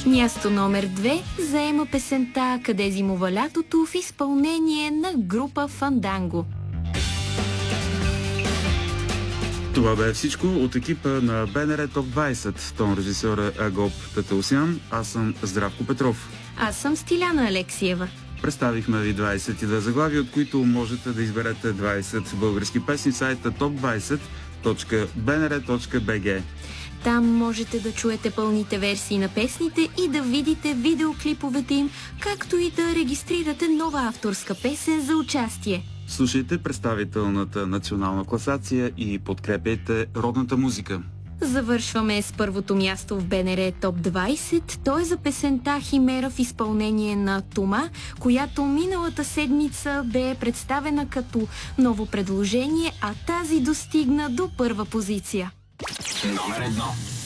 Място номер 2 заема песента "Къде зимува лятото" в изпълнение на група Фанданго. Това бе всичко от екипа на БНР Топ 20. Тон режисьор е Агоп Татаусян, аз съм Здравко Петров. Аз съм Стиляна Алексиева. Представихме ви 22 заглавия, от които можете да изберете 20 български песни в сайта top20.bnr.bg. Там можете да чуете пълните версии на песните и да видите видеоклиповете им, както и да регистрирате нова авторска песен за участие. Слушайте представителната национална класация и подкрепяйте родната музика. Завършваме с първото място в БНР Топ 20. Той е за песента "Химера" в изпълнение на Тома, която миналата седмица бе представена като ново предложение, а тази достигна до първа позиция. Номер 1.